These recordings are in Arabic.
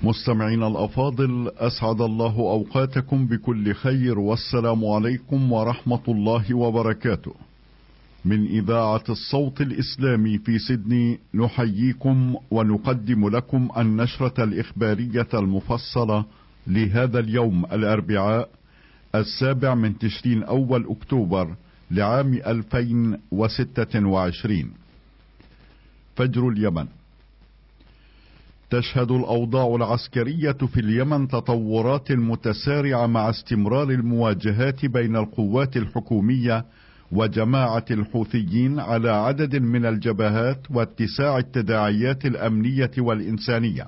مستمعينا الأفاضل، أسعد الله أوقاتكم بكل خير، والسلام عليكم ورحمة الله وبركاته. من إذاعة الصوت الإسلامي في سيدني نحييكم ونقدم لكم النشرة الإخبارية المفصلة لهذا اليوم الأربعاء 7 من تشرين أول أكتوبر لعام 2026. فجر اليمن. تشهد الأوضاع العسكرية في اليمن تطورات متسارعة مع استمرار المواجهات بين القوات الحكومية وجماعة الحوثيين على عدد من الجبهات واتساع التداعيات الأمنية والإنسانية.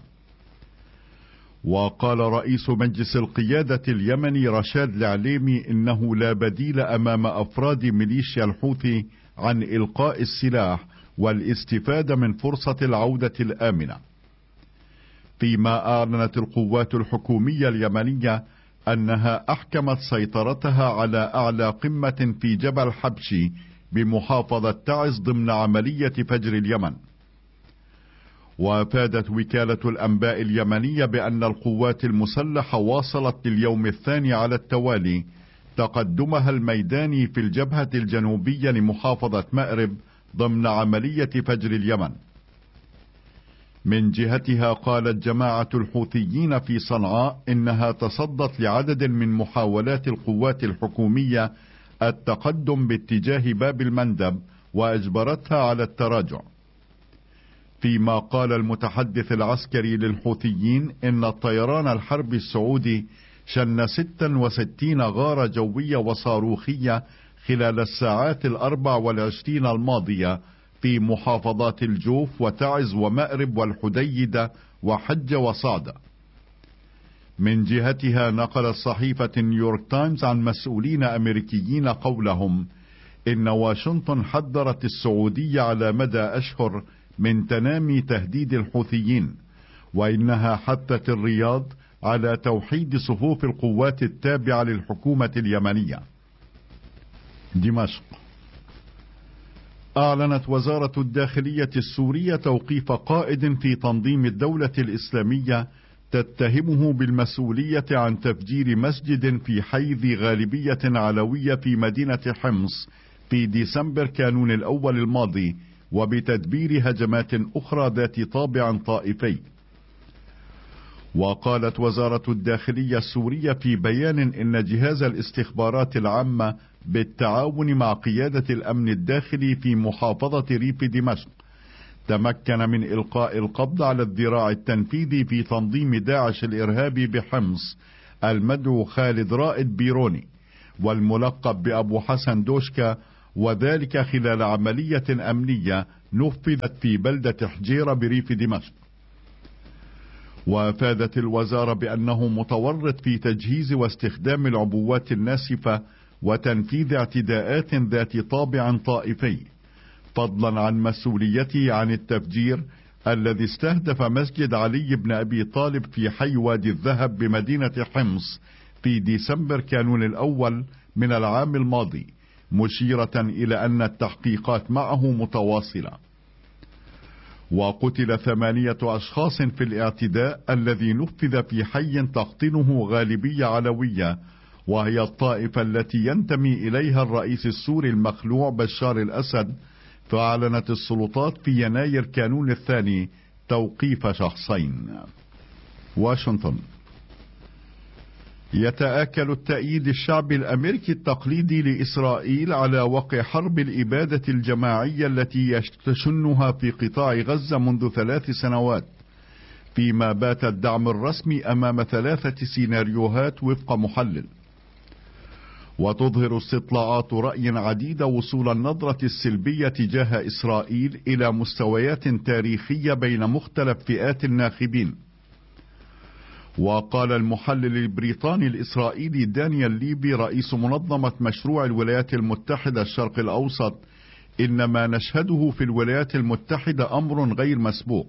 وقال رئيس مجلس القيادة اليمني رشاد العليمي إنه لا بديل أمام أفراد ميليشيا الحوثي عن إلقاء السلاح والاستفادة من فرصة العودة الآمنة. فيما أعلنت القوات الحكومية اليمنية أنها أحكمت سيطرتها على أعلى قمة في جبل حبشي بمحافظة تعز ضمن عملية فجر اليمن. وافادت وكالة الأنباء اليمنية بأن القوات المسلحة واصلت لليوم الثاني على التوالي تقدمها الميداني في الجبهة الجنوبية لمحافظة مأرب ضمن عملية فجر اليمن. من جهتها قالت جماعة الحوثيين في صنعاء إنها تصدت لعدد من محاولات القوات الحكومية التقدم باتجاه باب المندب وأجبرتها على التراجع. فيما قال المتحدث العسكري للحوثيين إن الطيران الحربي السعودي شن 66 غارة جوية وصاروخية خلال الساعات 24 الماضية في محافظات الجوف وتعز ومأرب والحديدة وحجة وصعدة. من جهتها نقلت صحيفة نيويورك تايمز عن مسؤولين أمريكيين قولهم إن واشنطن حذرت السعودية على مدى أشهر من تنامي تهديد الحوثيين، وإنها حثت الرياض على توحيد صفوف القوات التابعة للحكومة اليمنية. دمشق. أعلنت وزارة الداخلية السورية توقيف قائد في تنظيم الدولة الإسلامية تتهمه بالمسؤولية عن تفجير مسجد في حي ذي غالبية علوية في مدينة حمص في ديسمبر كانون الأول الماضي، وبتدبير هجمات أخرى ذات طابع طائفي. وقالت وزارة الداخلية السورية في بيان إن جهاز الاستخبارات العامة بالتعاون مع قيادة الأمن الداخلي في محافظة ريف دمشق تمكن من إلقاء القبض على الذراع التنفيذي في تنظيم داعش الإرهابي بحمص المدعو خالد رائد بيروني والملقب بأبو حسن دوشكا، وذلك خلال عملية أمنية نفذت في بلدة حجيرة بريف دمشق. وافادت الوزارة بأنه متورط في تجهيز واستخدام العبوات الناسفة وتنفيذ اعتداءات ذات طابع طائفي، فضلا عن مسؤوليته عن التفجير الذي استهدف مسجد علي بن أبي طالب في حي وادي الذهب بمدينة حمص في ديسمبر كانون الأول من العام الماضي، مشيرة إلى أن التحقيقات معه متواصلة. وقتل 8 أشخاص في الاعتداء الذي نفذ في حي تقطنه غالبية علوية، وهي الطائفة التي ينتمي إليها الرئيس السوري المخلوع بشار الأسد. فأعلنت السلطات في يناير كانون الثاني توقيف شخصين. واشنطن. يتآكل التأييد الشعبي الأمريكي التقليدي لإسرائيل على وقع حرب الإبادة الجماعية التي تشنها في قطاع غزة منذ 3 سنوات، فيما بات الدعم الرسمي أمام 3 سيناريوهات وفق محلل. وتظهر استطلاعات رأي عديدة وصول النظرة السلبية تجاه إسرائيل إلى مستويات تاريخية بين مختلف فئات الناخبين. وقال المحلل البريطاني الإسرائيلي دانيال ليبي رئيس منظمة مشروع الولايات المتحدة الشرق الأوسط إن ما نشهده في الولايات المتحدة أمر غير مسبوق.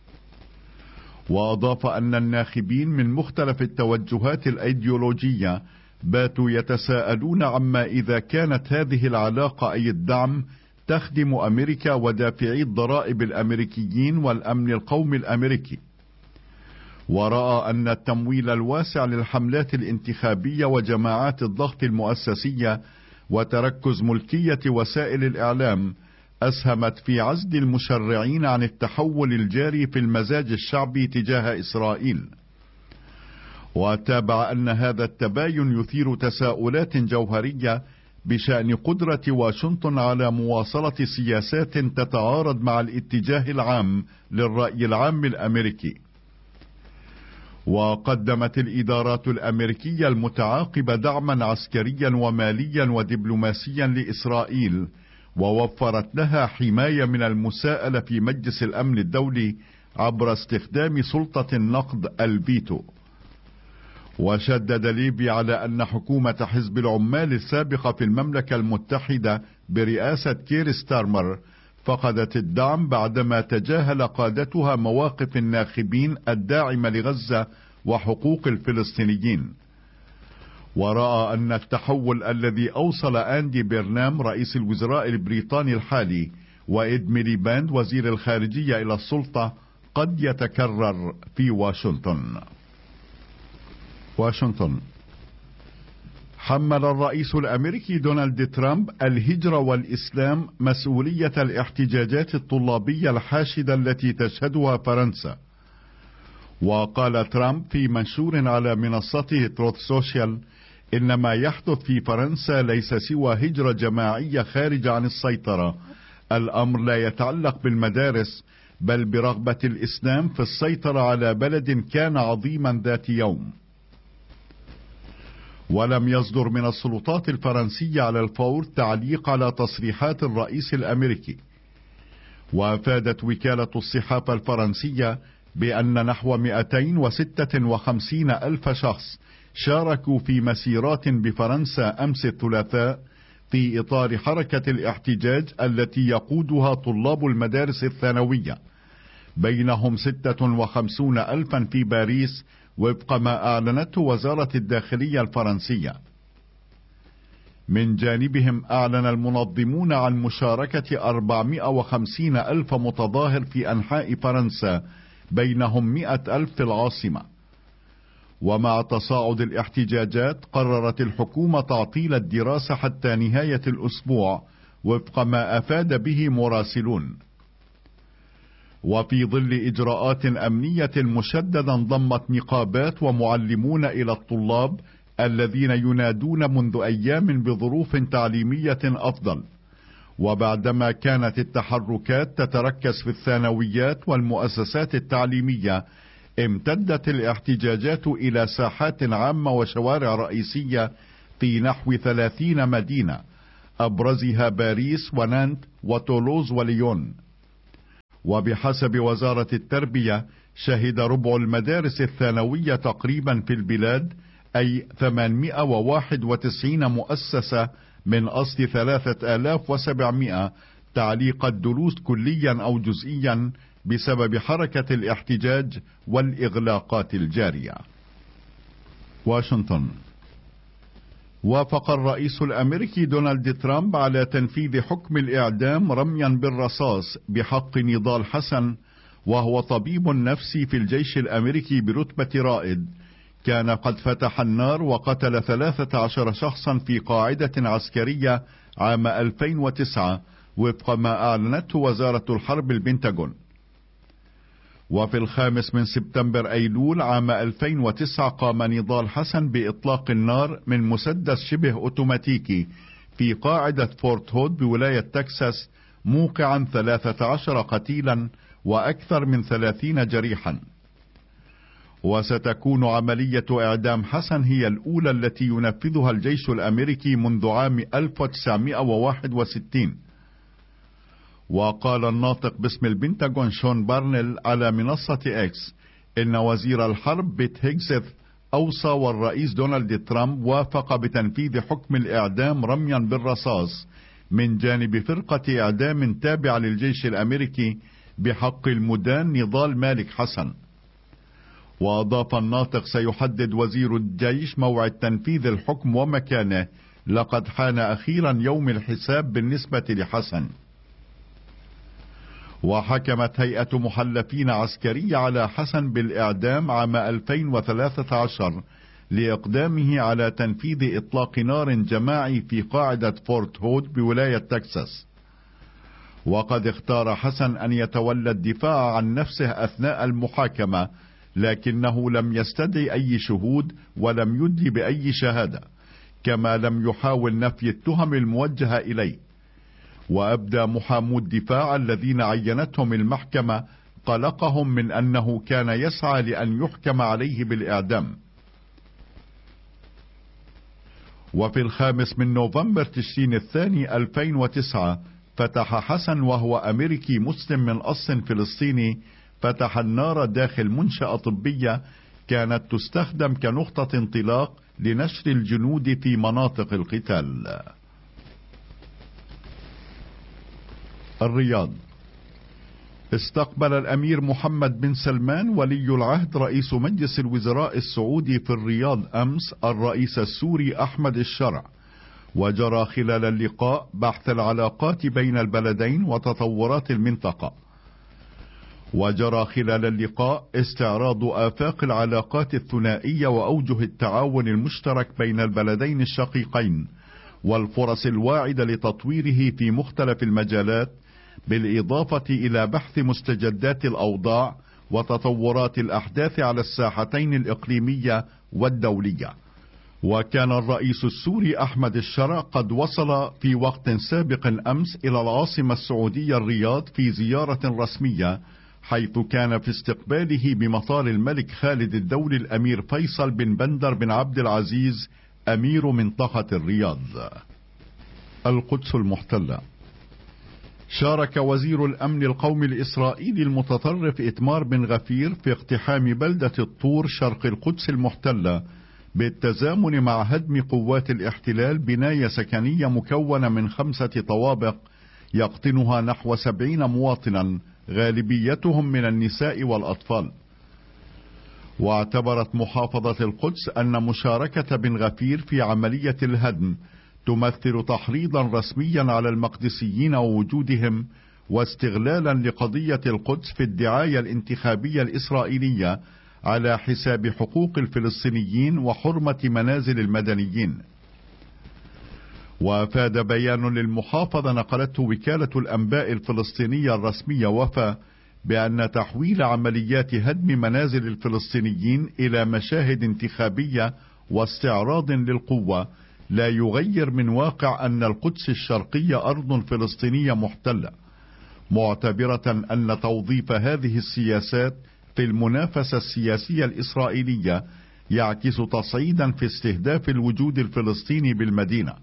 وأضاف أن الناخبين من مختلف التوجهات الأيديولوجية باتوا يتساءلون عما إذا كانت هذه العلاقة أي الدعم تخدم أمريكا ودافعي الضرائب الأمريكيين والأمن القومي الأمريكي. ورأى أن التمويل الواسع للحملات الانتخابية وجماعات الضغط المؤسسية وتركز ملكية وسائل الإعلام أسهمت في عزل المشرعين عن التحول الجاري في المزاج الشعبي تجاه إسرائيل. وتابع أن هذا التباين يثير تساؤلات جوهرية بشأن قدرة واشنطن على مواصلة سياسات تتعارض مع الاتجاه العام للرأي العام الأمريكي. وقدمت الإدارات الأمريكية المتعاقبة دعما عسكريا وماليا ودبلوماسيا لإسرائيل، ووفرت لها حماية من المساءلة في مجلس الأمن الدولي عبر استخدام سلطة النقد الفيتو. وشدد ليبي على أن حكومة حزب العمال السابقة في المملكة المتحدة برئاسة كير ستارمر فقدت الدعم بعدما تجاهل قادتها مواقف الناخبين الداعمة لغزة وحقوق الفلسطينيين. ورأى أن التحول الذي أوصل أندي بيرنام رئيس الوزراء البريطاني الحالي وإد ميليباند وزير الخارجية إلى السلطة قد يتكرر في واشنطن. حمل الرئيس الأمريكي دونالد ترامب الهجرة والإسلام مسؤولية الاحتجاجات الطلابية الحاشدة التي تشهدها فرنسا. وقال ترامب في منشور على منصته تروث سوشيال إن ما يحدث في فرنسا ليس سوى هجرة جماعية خارجة عن السيطرة. الأمر لا يتعلق بالمدارس بل برغبة الإسلام في السيطرة على بلد كان عظيما ذات يوم. ولم يصدر من السلطات الفرنسية على الفور تعليق على تصريحات الرئيس الأمريكي. وافادت وكالة الصحافة الفرنسية بأن نحو 256 ألف شخص شاركوا في مسيرات بفرنسا أمس الثلاثاء في إطار حركة الاحتجاج التي يقودها طلاب المدارس الثانوية، بينهم 56 ألفا في باريس وفق ما أعلنته وزارة الداخلية الفرنسية. من جانبهم أعلن المنظمون عن مشاركة 450 ألف متظاهر في أنحاء فرنسا، بينهم 100 ألف في العاصمة. ومع تصاعد الاحتجاجات قررت الحكومة تعطيل الدراسة حتى نهاية الأسبوع وفق ما أفاد به مراسلون. وفي ظل إجراءات أمنية مشددة انضمت نقابات ومعلمون إلى الطلاب الذين ينادون منذ أيام بظروف تعليمية أفضل. وبعدما كانت التحركات تتركز في الثانويات والمؤسسات التعليمية، امتدت الاحتجاجات إلى ساحات عامة وشوارع رئيسية في نحو 30 مدينة، أبرزها باريس ونانت وتولوز وليون. وبحسب وزارة التربية شهد ربع المدارس الثانوية تقريبا في البلاد، أي 891 مؤسسة من أصل 3700، تعليق الدروس كليا أو جزئيا بسبب حركة الاحتجاج والإغلاقات الجارية. واشنطن. وافق الرئيس الأمريكي دونالد ترامب على تنفيذ حكم الإعدام رميا بالرصاص بحق نضال حسن، وهو طبيب نفسي في الجيش الأمريكي برتبة رائد، كان قد فتح النار وقتل 13 شخصا في قاعدة عسكرية عام 2009 وفق ما أعلنته وزارة الحرب البنتاغون. وفي 5 سبتمبر أيلول عام 2009 قام نضال حسن بإطلاق النار من مسدس شبه أوتوماتيكي في قاعدة فورت هود بولاية تكساس، موقعا 13 قتيلا وأكثر من 30 جريحا. وستكون عملية إعدام حسن هي الأولى التي ينفذها الجيش الأمريكي منذ عام 1961. وقال الناطق باسم البنتاغون شون بارنيل على منصة إكس إن وزير الحرب بيت هيجسث أوصى والرئيس دونالد ترامب وافق بتنفيذ حكم الإعدام رميا بالرصاص من جانب فرقة إعدام تابعة للجيش الأمريكي بحق المدان نضال مالك حسن. وأضاف الناطق سيحدد وزير الجيش موعد تنفيذ الحكم ومكانه، لقد حان أخيرا يوم الحساب بالنسبة لحسن. وحكمت هيئة محلفين عسكرية على حسن بالإعدام عام 2013 لإقدامه على تنفيذ إطلاق نار جماعي في قاعدة فورت هود بولاية تكساس. وقد اختار حسن أن يتولى الدفاع عن نفسه أثناء المحاكمة، لكنه لم يستدعي أي شهود ولم يدلي بأي شهادة، كما لم يحاول نفي التهم الموجهة إليه. وأبدى محامو الدفاع الذين عينتهم المحكمة قلقهم من أنه كان يسعى لأن يحكم عليه بالإعدام. وفي 5 نوفمبر تشرين الثاني 2009 فتح حسن، وهو أمريكي مسلم من أصل فلسطيني، فتح النار داخل منشأة طبية كانت تستخدم كنقطة انطلاق لنشر الجنود في مناطق القتال. الرياض. استقبل الأمير محمد بن سلمان ولي العهد رئيس مجلس الوزراء السعودي في الرياض أمس الرئيس السوري أحمد الشرع، وجرى خلال اللقاء بحث العلاقات بين البلدين وتطورات المنطقة. وجرى خلال اللقاء استعراض آفاق العلاقات الثنائية وأوجه التعاون المشترك بين البلدين الشقيقين والفرص الواعدة لتطويره في مختلف المجالات، بالإضافة إلى بحث مستجدات الأوضاع وتطورات الأحداث على الساحتين الإقليمية والدولية. وكان الرئيس السوري أحمد الشرع قد وصل في وقت سابق أمس إلى العاصمة السعودية الرياض في زيارة رسمية، حيث كان في استقباله بمطار الملك خالد الدولي الأمير فيصل بن بندر بن عبد العزيز أمير منطقة الرياض. القدس المحتلة. شارك وزير الأمن القومي الإسرائيلي المتطرف إتمار بن غفير في اقتحام بلدة الطور شرق القدس المحتلة بالتزامن مع هدم قوات الاحتلال بناية سكنية مكونة من 5 طوابق يقطنها نحو 70 مواطنا غالبيتهم من النساء والأطفال. واعتبرت محافظة القدس أن مشاركة بن غفير في عملية الهدم تمثل تحريضا رسميا على المقدسيين ووجودهم، واستغلالا لقضية القدس في الدعاية الانتخابية الإسرائيلية على حساب حقوق الفلسطينيين وحرمة منازل المدنيين. وافاد بيان للمحافظة نقلته وكالة الأنباء الفلسطينية الرسمية وفا بأن تحويل عمليات هدم منازل الفلسطينيين إلى مشاهد انتخابية واستعراض للقوة لا يغير من واقع أن القدس الشرقية أرض فلسطينية محتلة، معتبرة أن توظيف هذه السياسات في المنافسة السياسية الإسرائيلية يعكس تصعيدا في استهداف الوجود الفلسطيني بالمدينة.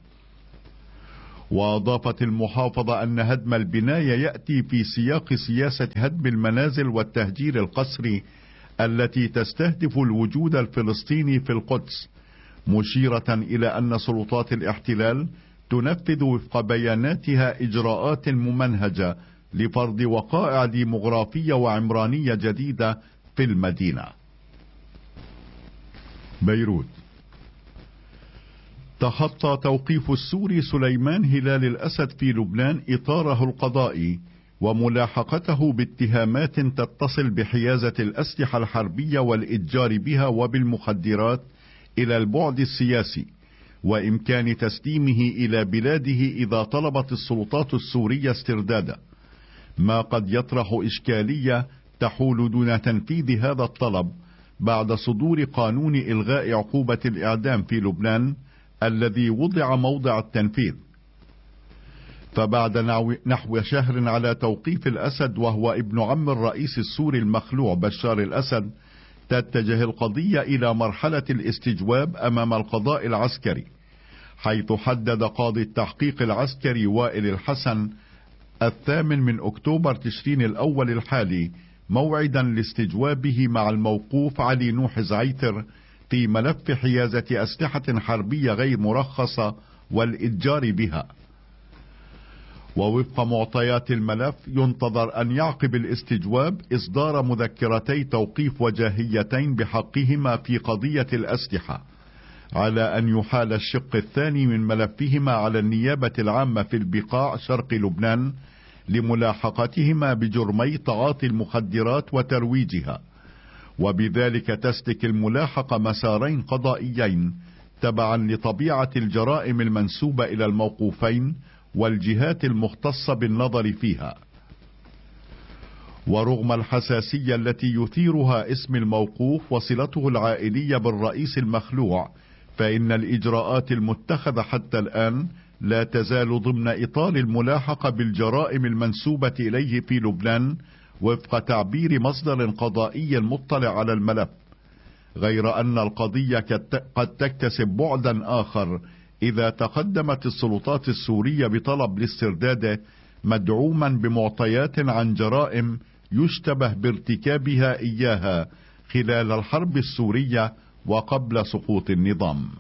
وأضافت المحافظة أن هدم البناية يأتي في سياق سياسة هدم المنازل والتهجير القسري التي تستهدف الوجود الفلسطيني في القدس، مشيرة إلى أن سلطات الاحتلال تنفذ وفق بياناتها إجراءات ممنهجة لفرض وقائع ديمغرافية وعمرانية جديدة في المدينة. بيروت. تخطى توقيف السوري سليمان هلال الأسد في لبنان إطاره القضائي وملاحقته باتهامات تتصل بحيازة الأسلحة الحربية والإتجار بها وبالمخدرات إلى البعد السياسي، وإمكان تسليمه إلى بلاده إذا طلبت السلطات السورية استرداده، ما قد يطرح إشكالية تحول دون تنفيذ هذا الطلب بعد صدور قانون إلغاء عقوبة الإعدام في لبنان الذي وضع موضع التنفيذ. فبعد نحو شهر على توقيف الأسد وهو ابن عم الرئيس السوري المخلوع بشار الأسد، تتجه القضية إلى مرحلة الاستجواب أمام القضاء العسكري، حيث حدد قاضي التحقيق العسكري وائل الحسن 8 أكتوبر تشرين الأول الحالي موعدا لاستجوابه مع الموقوف علي نوح زعيتر في ملف حيازة أسلحة حربية غير مرخصة والإتجار بها. ووفق معطيات الملف ينتظر أن يعقب الاستجواب إصدار مذكرتي توقيف وجاهيتين بحقهما في قضية الأسلحة، على أن يحال الشق الثاني من ملفهما على النيابة العامة في البقاع شرق لبنان لملاحقتهما بجرمي تعاطي المخدرات وترويجها، وبذلك تسلك الملاحقة مسارين قضائيين تبعا لطبيعة الجرائم المنسوبة إلى الموقوفين والجهات المختصة بالنظر فيها. ورغم الحساسية التي يثيرها اسم الموقوف وصلته العائلية بالرئيس المخلوع، فإن الإجراءات المتخذة حتى الآن لا تزال ضمن إطار الملاحقة بالجرائم المنسوبة إليه في لبنان وفق تعبير مصدر قضائي مطلع على الملف، غير أن القضية قد تكتسب بعدا آخر إذا تقدمت السلطات السورية بطلب لاسترداده مدعوما بمعطيات عن جرائم يشتبه بارتكابها إياها خلال الحرب السورية وقبل سقوط النظام.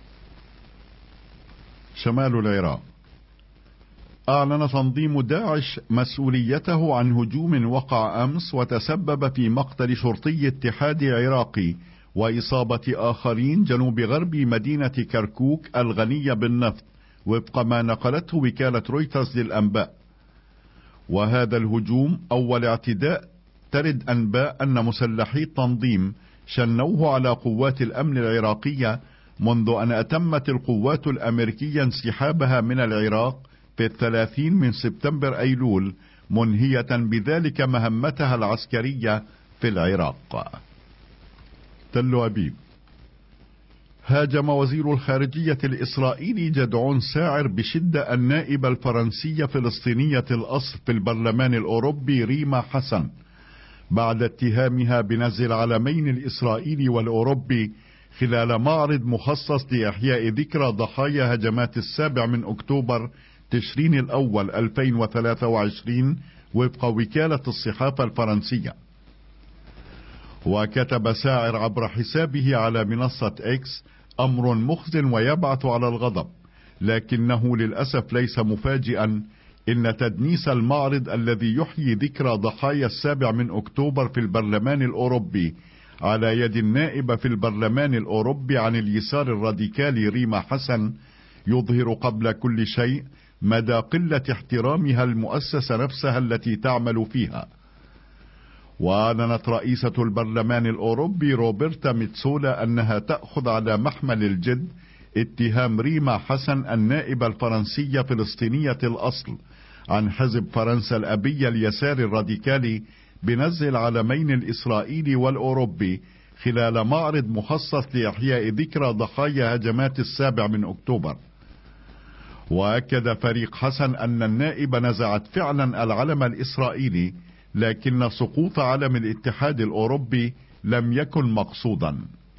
شمال العراق. أعلن تنظيم داعش مسؤوليته عن هجوم وقع أمس وتسبب في مقتل شرطي اتحادي عراقي وإصابة آخرين جنوب غرب مدينة كركوك الغنية بالنفط، وفق ما نقلته وكالة رويترز للأنباء. وهذا الهجوم أول اعتداء ترد أنباء أن مسلحي التنظيم شنوه على قوات الأمن العراقية منذ أن أتمت القوات الأمريكية انسحابها من العراق في 30 من سبتمبر أيلول، منهية بذلك مهمتها العسكرية في العراق. تل أبيب. هاجم وزير الخارجية الإسرائيلي جدعون ساعر بشدة النائبة الفرنسية فلسطينية الأصل في البرلمان الأوروبي ريما حسن بعد اتهامها بنزل العلمين الإسرائيلي والأوروبي خلال معرض مخصص لإحياء ذكرى ضحايا هجمات 7 من أكتوبر تشرين الأول 2023 وفق وكالة الصحافة الفرنسية. وكتب ساعر عبر حسابه على منصة إكس: أمر مخزن ويبعث على الغضب، لكنه للأسف ليس مفاجئا، إن تدنيس المعرض الذي يحيي ذكرى ضحايا 7 من أكتوبر في البرلمان الأوروبي على يد النائبة في البرلمان الأوروبي عن اليسار الراديكالي ريما حسن يظهر قبل كل شيء مدى قلة احترامها المؤسسة نفسها التي تعمل فيها. وأعلنت رئيسة البرلمان الأوروبي روبرتا ميتسولا أنها تأخذ على محمل الجد اتهام ريما حسن النائبة الفرنسية فلسطينية الأصل عن حزب فرنسا الأبي اليسار الراديكالي بنزل العلمين الإسرائيلي والأوروبي خلال معرض مخصص لإحياء ذكرى ضحايا هجمات 7 من أكتوبر. وأكد فريق حسن أن النائبة نزعت فعلا العلم الإسرائيلي، لكن سقوط علم الاتحاد الأوروبي لم يكن مقصودا.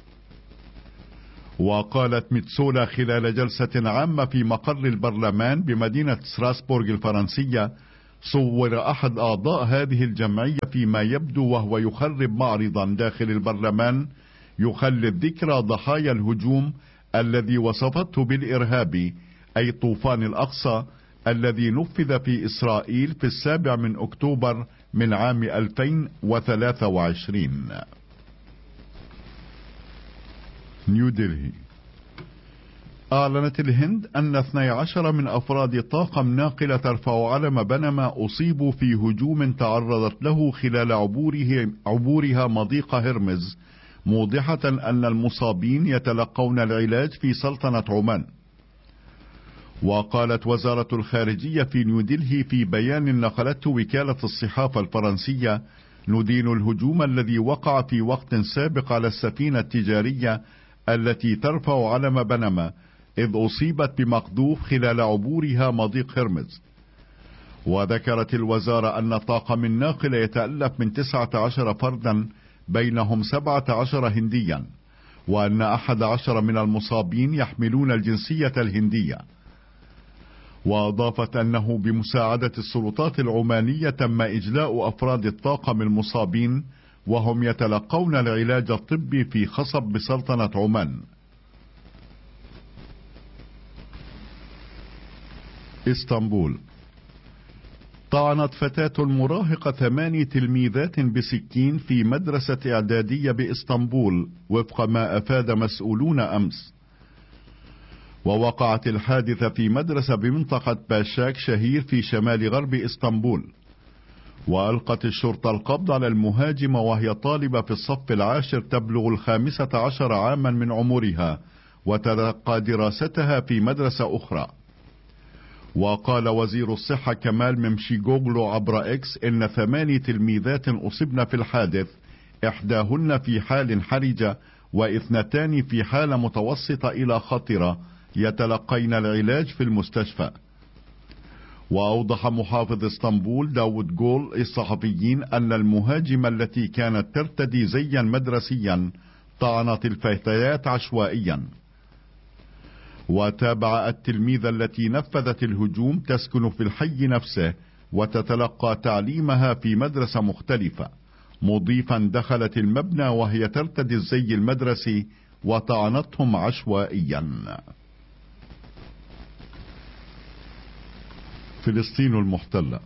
وقالت ميتسولا خلال جلسة عامة في مقر البرلمان بمدينة ستراسبورغ الفرنسية: صور أحد أعضاء هذه الجمعية فيما يبدو وهو يخرب معرضا داخل البرلمان يخلد ذكرى ضحايا الهجوم الذي وصفته بالإرهابي، أي طوفان الأقصى الذي نفذ في إسرائيل في 7 من أكتوبر من عام 2023. نيودلهي. أعلنت الهند أن 12 من أفراد طاقم ناقلة ترفع علم بنما أصيبوا في هجوم تعرضت له خلال عبورها مضيق هرمز، موضحة أن المصابين يتلقون العلاج في سلطنة عمان. وقالت وزارة الخارجية في نيودلهي في بيان نقلته وكالة الصحافة الفرنسية: ندين الهجوم الذي وقع في وقت سابق على السفينة التجارية التي ترفع علم بنما، إذ أصيبت بمقذوف خلال عبورها مضيق هرمز. وذكرت الوزارة أن طاقم الناقل يتألف من 19 فردا بينهم 17 هنديا، وأن 11 من المصابين يحملون الجنسية الهندية. وأضافت أنه بمساعدة السلطات العمانية تم إجلاء أفراد الطاقم المصابين وهم يتلقون العلاج الطبي في خصب بسلطنة عمان. اسطنبول. طعنت فتاة مراهقة 8 تلميذات بسكين في مدرسة إعدادية بإسطنبول وفق ما أفاد مسؤولون أمس. ووقعت الحادثة في مدرسة بمنطقة باشاك شهير في شمال غرب إسطنبول. وألقت الشرطة القبض على المهاجمة وهي طالبة في الصف العاشر تبلغ 15 عاما من عمرها، وتلقى دراستها في مدرسة أخرى. وقال وزير الصحة كمال ممشيغوغلو عبر إكس إن 8 تلميذات أصبن في الحادث، إحداهن في حال حرجة و2 في حالة متوسطة إلى خطرة يتلقين العلاج في المستشفى. وأوضح محافظ اسطنبول داود جول الصحفيين أن المهاجمة التي كانت ترتدي زيا مدرسيا طعنت الفتيات عشوائيا. وتابع التلميذة التي نفذت الهجوم تسكن في الحي نفسه وتتلقى تعليمها في مدرسة مختلفة، مضيفا دخلت المبنى وهي ترتدي الزي المدرسي وطعنتهم عشوائيا. فلسطين المحتلة.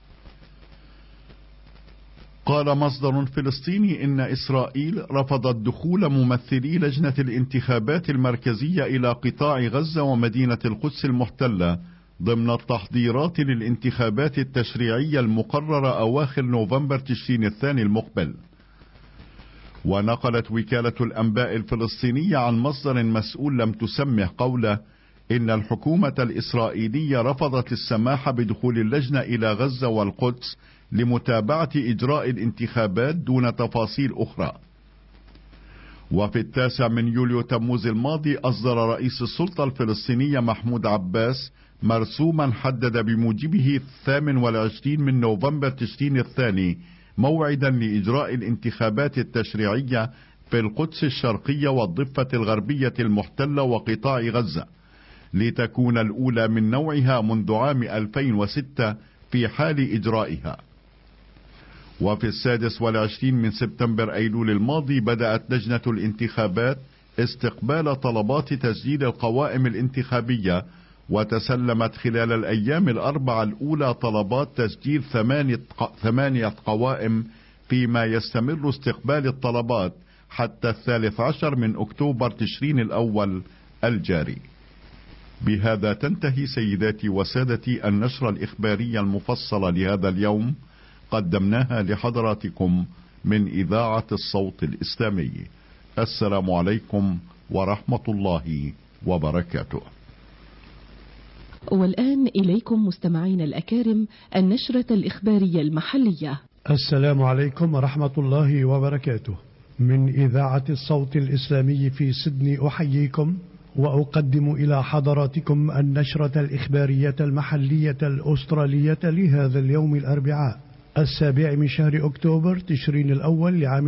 قال مصدر فلسطيني إن إسرائيل رفضت دخول ممثلي لجنة الانتخابات المركزية إلى قطاع غزة ومدينة القدس المحتلة ضمن التحضيرات للانتخابات التشريعية المقررة أواخر نوفمبر تشرين الثاني المقبل. ونقلت وكالة الأنباء الفلسطينية عن مصدر مسؤول لم تسمه قوله إن الحكومة الإسرائيلية رفضت السماح بدخول اللجنة إلى غزة والقدس لمتابعة إجراء الانتخابات دون تفاصيل أخرى. وفي 9 يوليو تموز الماضي أصدر رئيس السلطة الفلسطينية محمود عباس مرسوما حدد بموجبه 28 نوفمبر تشرين الثاني موعدا لإجراء الانتخابات التشريعية في القدس الشرقية والضفة الغربية المحتلة وقطاع غزة، لتكون الأولى من نوعها منذ عام 2006 في حال إجرائها. وفي 26 سبتمبر أيلول الماضي بدأت لجنة الانتخابات استقبال طلبات تسجيل القوائم الانتخابية، وتسلمت خلال الأيام الأربعة الأولى طلبات تسجيل 8 قوائم، فيما يستمر استقبال الطلبات حتى 13 من أكتوبر تشرين الأول الجاري. بهذا تنتهي سيداتي وسادتي النشرة الإخبارية المفصلة لهذا اليوم، قدمناها لحضراتكم من إذاعة الصوت الإسلامي. السلام عليكم ورحمة الله وبركاته. والآن إليكم مستمعين الأكارم النشرة الإخبارية المحلية. السلام عليكم ورحمة الله وبركاته. من إذاعة الصوت الإسلامي في سيدني أحييكم وأقدم إلى حضراتكم النشرة الإخبارية المحلية الأسترالية لهذا اليوم الأربعاء 7 من شهر أكتوبر تشرين الأول لعام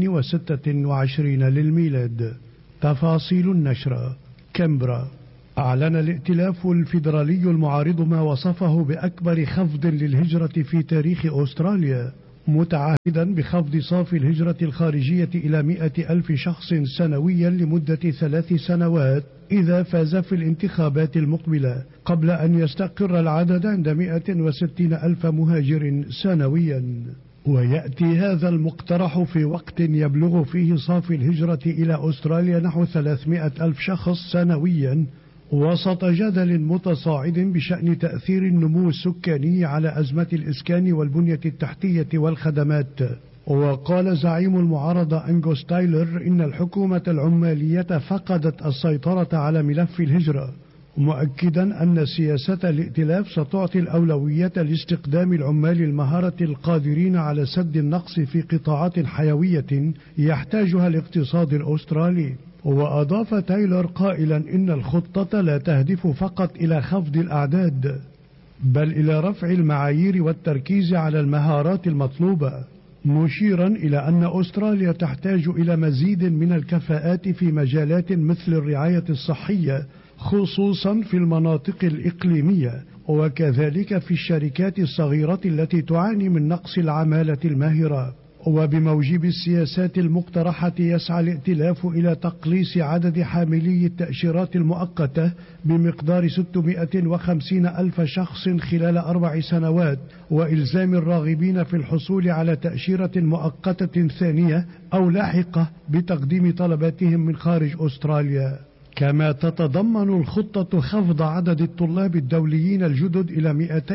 2026 للميلاد. تفاصيل النشرة. كامبرا. أعلن الائتلاف الفيدرالي المعارض ما وصفه بأكبر خفض للهجرة في تاريخ أستراليا، متعهدا بخفض صافي الهجرة الخارجية إلى 100,000 شخص سنويا لمدة 3 سنوات إذا فاز في الانتخابات المقبلة، قبل أن يستقر العدد عند 160,000 مهاجر سنويا. ويأتي هذا المقترح في وقت يبلغ فيه صافي الهجرة إلى أستراليا نحو 300,000 شخص سنويا، وسط جدل متصاعد بشأن تأثير النمو السكاني على أزمة الإسكان والبنية التحتية والخدمات. وقال زعيم المعارضة أنغوس تايلر إن الحكومة العمالية فقدت السيطرة على ملف الهجرة، مؤكدا أن سياسة الائتلاف ستعطي الأولوية لاستقدام العمال المهارة القادرين على سد النقص في قطاعات حيوية يحتاجها الاقتصاد الأسترالي. وأضاف تايلر قائلا إن الخطة لا تهدف فقط إلى خفض الأعداد، بل إلى رفع المعايير والتركيز على المهارات المطلوبة، مشيرا إلى أن أستراليا تحتاج إلى مزيد من الكفاءات في مجالات مثل الرعاية الصحية، خصوصا في المناطق الإقليمية، وكذلك في الشركات الصغيرة التي تعاني من نقص العمالة الماهرة. وبموجب السياسات المقترحة يسعى الائتلاف إلى تقليص عدد حاملي التأشيرات المؤقتة بمقدار 650,000 شخص خلال 4 سنوات، وإلزام الراغبين في الحصول على تأشيرة مؤقتة ثانية أو لاحقة بتقديم طلباتهم من خارج أستراليا. كما تتضمن الخطة خفض عدد الطلاب الدوليين الجدد إلى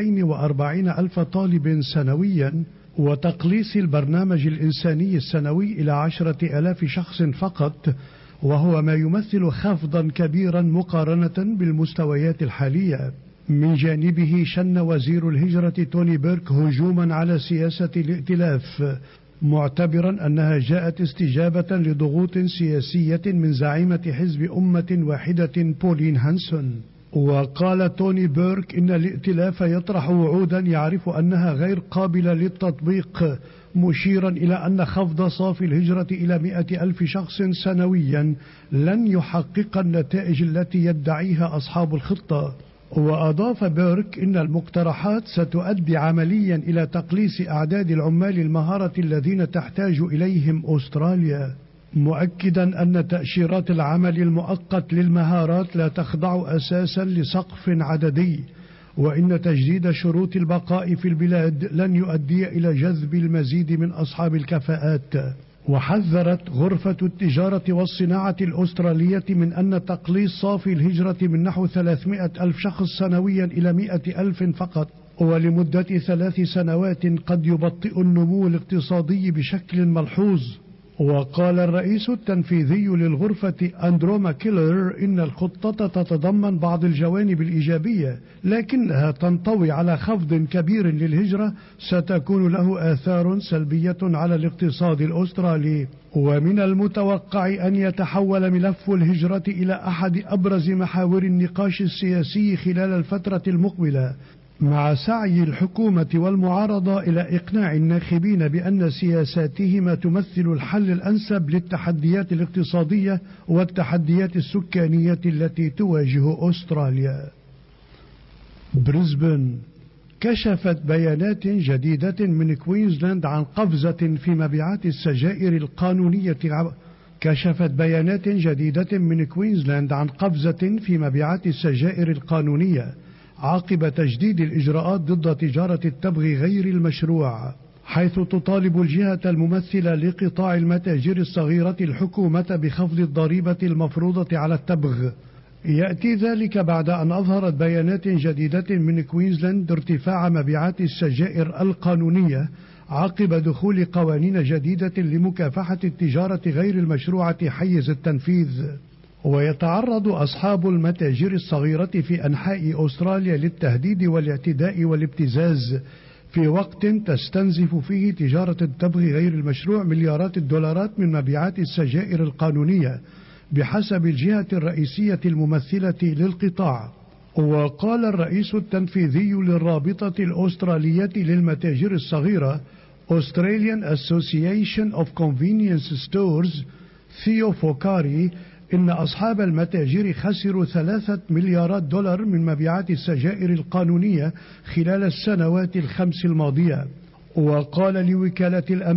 240 ألف طالب سنويا، وتقليص البرنامج الإنساني السنوي إلى 10,000 شخص فقط، وهو ما يمثل خفضا كبيرا مقارنة بالمستويات الحالية. من جانبه شن وزير الهجرة توني بيرك هجوما على سياسة الائتلاف، معتبرا أنها جاءت استجابة لضغوط سياسية من زعيمة حزب أمة واحدة بولين هانسون. وقال توني بيرك إن الائتلاف يطرح وعودا يعرف أنها غير قابلة للتطبيق، مشيرا إلى أن خفض صافي الهجرة إلى 100,000 شخص سنويا لن يحقق النتائج التي يدعيها أصحاب الخطة. وأضاف بيرك إن المقترحات ستؤدي عمليا إلى تقليص أعداد العمال المهارة الذين تحتاج إليهم أستراليا، مؤكدا أن تأشيرات العمل المؤقت للمهارات لا تخضع أساسا لسقف عددي، وإن تجديد شروط البقاء في البلاد لن يؤدي إلى جذب المزيد من أصحاب الكفاءات. وحذرت غرفة التجارة والصناعة الأسترالية من أن تقليص صافي الهجرة من نحو 300 ألف شخص سنويا إلى 100 ألف فقط ولمدة 3 سنوات قد يبطئ النمو الاقتصادي بشكل ملحوظ. وقال الرئيس التنفيذي للغرفة أندرو ماكيلر إن الخطة تتضمن بعض الجوانب الإيجابية، لكنها تنطوي على خفض كبير للهجرة ستكون له آثار سلبية على الاقتصاد الأسترالي. ومن المتوقع أن يتحول ملف الهجرة إلى أحد أبرز محاور النقاش السياسي خلال الفترة المقبلة، مع سعي الحكومة والمعارضة إلى إقناع الناخبين بأن سياساتهما تمثل الحل الأنسب للتحديات الاقتصادية والتحديات السكانية التي تواجه أستراليا. بريسبن. كشفت بيانات جديدة من كوينزلاند عن قفزة في مبيعات السجائر القانونية عقب تجديد الإجراءات ضد تجارة التبغ غير المشروع، حيث تطالب الجهة الممثلة لقطاع المتاجر الصغيرة الحكومة بخفض الضريبة المفروضة على التبغ. يأتي ذلك بعد أن أظهرت بيانات جديدة من كوينزلاند ارتفاع مبيعات السجائر القانونية عقب دخول قوانين جديدة لمكافحة التجارة غير المشروعة حيز التنفيذ. ويتعرض أصحاب المتاجر الصغيرة في أنحاء أستراليا للتهديد والاعتداء والابتزاز في وقت تستنزف فيه تجارة التبغ غير المشروع مليارات الدولارات من مبيعات السجائر القانونية بحسب الجهة الرئيسية الممثلة للقطاع. وقال الرئيس التنفيذي للرابطة الأسترالية للمتاجر الصغيرة Australian Association of Convenience Stores ثيو فوكاري إن أصحاب المتاجر خسروا 3 مليارات دولار من مبيعات السجائر القانونية خلال السنوات ال5 الماضية. وقال لوكالة